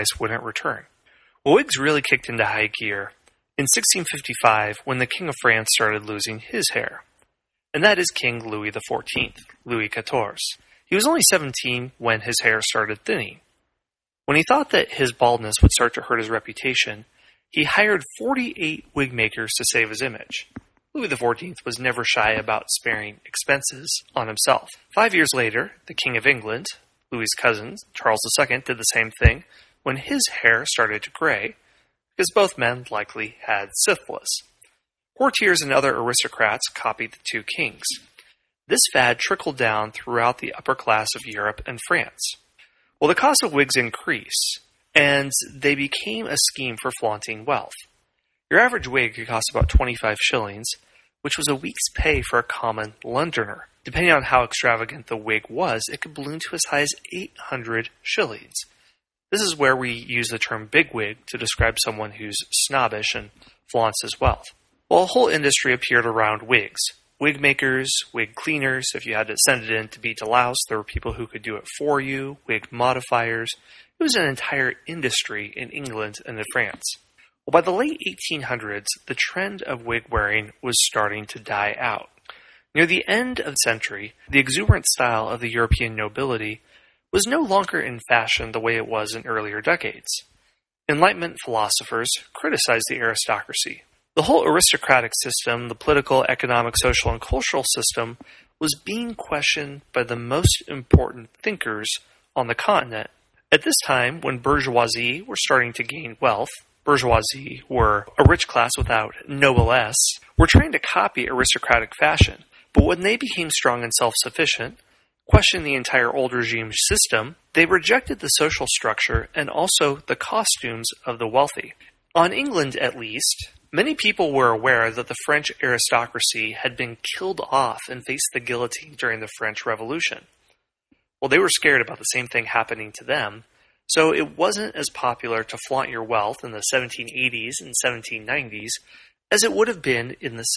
wouldn't return. Well, wigs really kicked into high gear in 1655 when the King of France started losing his hair. And that is King Louis XIV, Louis XIV. He was only 17 when his hair started thinning. When he thought that his baldness would start to hurt his reputation, he hired 48 wig makers to save his image. Louis XIV was never shy about sparing expenses on himself. 5 years later, the King of England, Louis's cousin, Charles II, did the same thing when his hair started to gray, because both men likely had syphilis. Courtiers and other aristocrats copied the two kings. This fad trickled down throughout the upper class of Europe and France. Well, the cost of wigs increased, and they became a scheme for flaunting wealth. Your average wig could cost about 25 shillings, which was a week's pay for a common Londoner. Depending on how extravagant the wig was, it could balloon to as high as 800 shillings. This is where we use the term bigwig to describe someone who's snobbish and flaunts his wealth. Well, a whole industry appeared around wigs. Wig makers, wig cleaners. If you had to send it in to be deloused, there were people who could do it for you. Wig modifiers. It was an entire industry in England and in France. Well, by the late 1800s, the trend of wig wearing was starting to die out. Near the end of the century, the exuberant style of the European nobility was no longer in fashion the way it was in earlier decades. Enlightenment philosophers criticized the aristocracy. The whole aristocratic system, the political, economic, social, and cultural system, was being questioned by the most important thinkers on the continent. At this time, when bourgeoisie were starting to gain wealth, bourgeoisie were a rich class without noblesse, were trying to copy aristocratic fashion. But when they became strong and self-sufficient, questioned the entire old regime system, they rejected the social structure and also the costumes of the wealthy. On England, at least, many people were aware that the French aristocracy had been killed off and faced the guillotine during the French Revolution. Well, they were scared about the same thing happening to them, so it wasn't as popular to flaunt your wealth in the 1780s and 1790s as it would have been in the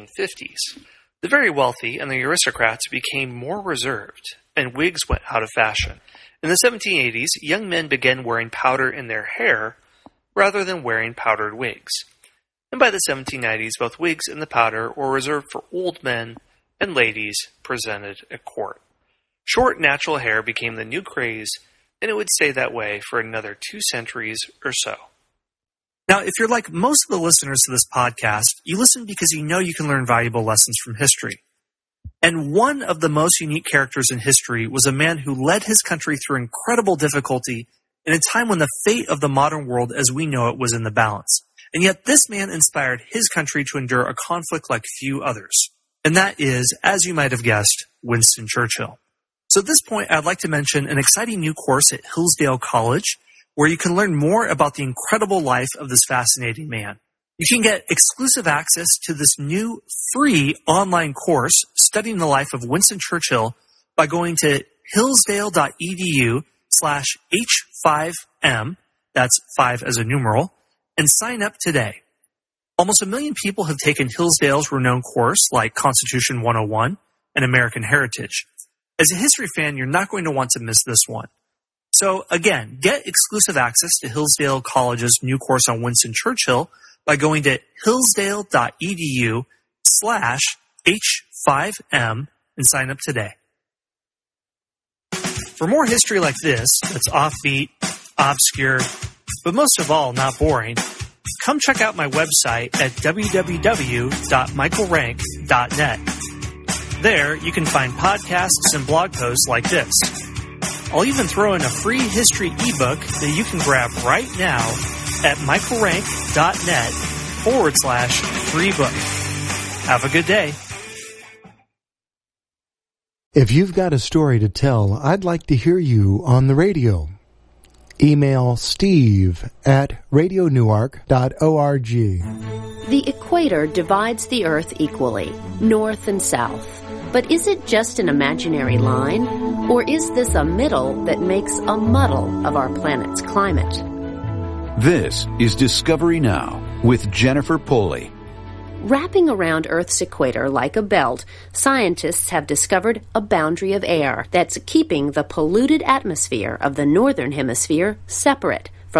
1750s. The very wealthy and the aristocrats became more reserved, and wigs went out of fashion. In the 1780s, young men began wearing powder in their hair rather than wearing powdered wigs. And by the 1790s, both wigs and the powder were reserved for old men and ladies presented at court. Short, natural hair became the new craze, and it would stay that way for another 2 centuries or so. Now, if you're like most of the listeners to this podcast, you listen because you know you can learn valuable lessons from history. And one of the most unique characters in history was a man who led his country through incredible difficulty in a time when the fate of the modern world as we know it was in the balance. And yet this man inspired his country to endure a conflict like few others. And that is, as you might have guessed, Winston Churchill. So at this point, I'd like to mention an exciting new course at Hillsdale College, where you can learn more about the incredible life of this fascinating man. You can get exclusive access to this new free online course studying the life of Winston Churchill by going to hillsdale.edu/H5M, that's 5 as a numeral, and sign up today. Almost 1 million people have taken Hillsdale's renowned course like Constitution 101 and American Heritage. As a history fan, you're not going to want to miss this one. So again, get exclusive access to Hillsdale College's new course on Winston Churchill by going to hillsdale.edu/H5M and sign up today. For more history like this, that's offbeat, obscure, but most of all, not boring, come check out my website at www.michaelrank.net. There, you can find podcasts and blog posts like this. I'll even throw in a free history ebook that you can grab right now at michaelrank.net/free book. Have a good day. If you've got a story to tell, I'd like to hear you on the radio. Email steve@radionewark.org. The equator divides the Earth equally, north and south. But is it just an imaginary line? Or is this a middle that makes a muddle of our planet's climate? This is Discovery Now with Jennifer Poley. Wrapping around Earth's equator like a belt, scientists have discovered a boundary of air that's keeping the polluted atmosphere of the northern hemisphere separate.